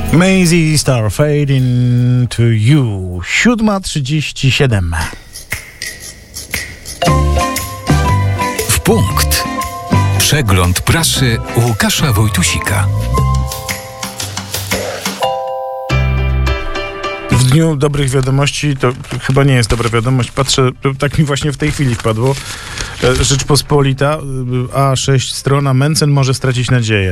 Maisie Star Fade Into You. 7:37. W punkt. Przegląd prasy Łukasza Wojtusika. W dniu dobrych wiadomości, to chyba nie jest dobra wiadomość, patrzę, tak mi właśnie w tej chwili wpadło, Rzeczpospolita, A6 strona, Mencen może stracić nadzieję.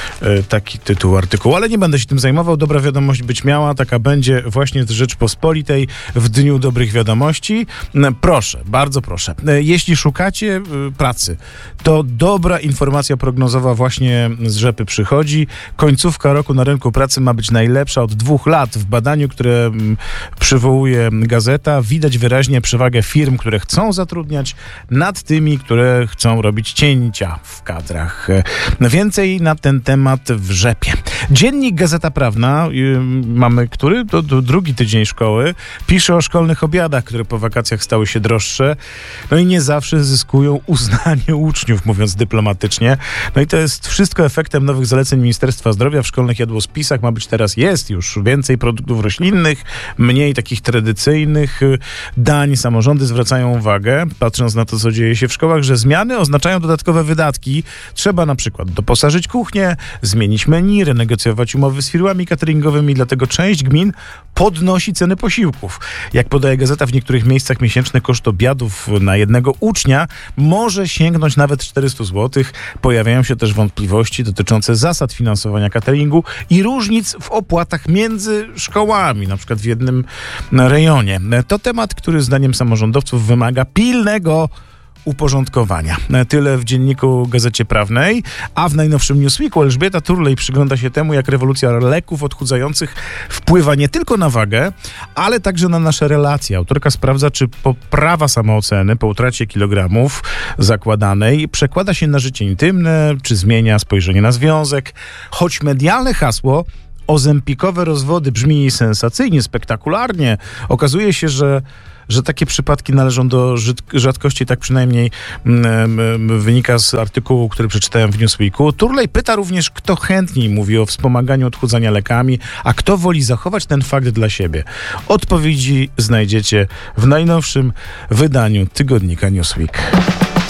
Taki tytuł artykułu, ale nie będę się tym zajmował. Dobra wiadomość być miała, taka będzie właśnie z Rzeczpospolitej w dniu dobrych wiadomości. Proszę, bardzo proszę. Jeśli szukacie pracy, to dobra informacja prognozowa właśnie z Rzepy przychodzi. Końcówka roku na rynku pracy ma być najlepsza od 2 lat. W badaniu, które przywołuje gazeta, widać wyraźnie przewagę firm, które chcą zatrudniać nad tymi, które chcą robić cięcia w kadrach. Więcej na ten temat w Rzepie. Dziennik Gazeta Prawna, mamy który? To drugi tydzień szkoły, pisze o szkolnych obiadach, które po wakacjach stały się droższe, no i nie zawsze zyskują uznanie uczniów, mówiąc dyplomatycznie. No i to jest wszystko efektem nowych zaleceń Ministerstwa Zdrowia. W szkolnych jadłospisach ma być jest już więcej produktów roślinnych, mniej takich tradycyjnych dań. Samorządy zwracają uwagę, patrząc na to, co dzieje się w szkołach, że zmiany oznaczają dodatkowe wydatki. Trzeba na przykład doposażyć kuchnię, zmienić menu, renegocjować umowy z firmami cateringowymi, dlatego część gmin podnosi ceny posiłków. Jak podaje gazeta, w niektórych miejscach miesięczny koszt obiadów na jednego ucznia może sięgnąć nawet 400 zł. Pojawiają się też wątpliwości dotyczące zasad finansowania cateringu i różnic w opłatach między szkołami, na przykład w jednym rejonie. To temat, który zdaniem samorządowców wymaga pilnego uporządkowania. Tyle w dzienniku Gazecie Prawnej, a w najnowszym Newsweeku Elżbieta Turlej przygląda się temu, jak rewolucja leków odchudzających wpływa nie tylko na wagę, ale także na nasze relacje. Autorka sprawdza, czy poprawa samooceny po utracie kilogramów zakładanej przekłada się na życie intymne, czy zmienia spojrzenie na związek. Choć medialne hasło ozempikowe rozwody brzmi sensacyjnie, spektakularnie, okazuje się, że takie przypadki należą do rzadkości, tak przynajmniej wynika z artykułu, który przeczytałem w Newsweeku. Turley pyta również, kto chętniej mówi o wspomaganiu odchudzania lekami, a kto woli zachować ten fakt dla siebie. Odpowiedzi znajdziecie w najnowszym wydaniu tygodnika Newsweek.